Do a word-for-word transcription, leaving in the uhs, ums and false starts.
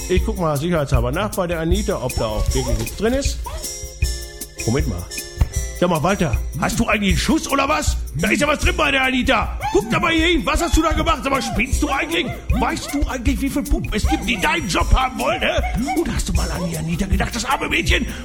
Ich guck mal sicherheitshalber nach bei der Anita, ob da auch wirklich nichts drin ist. Moment mal. Sag mal, Walter, hast du eigentlich einen Schuss oder was? Da ist ja was drin bei der Anita. Guck da mal hier hin. Was hast du da gemacht? Sag mal, spinnst du eigentlich? Weißt du eigentlich, wie viele Puppen es gibt, die deinen Job haben wollen, hä? Oder hast du mal an die Anita gedacht, das arme Mädchen?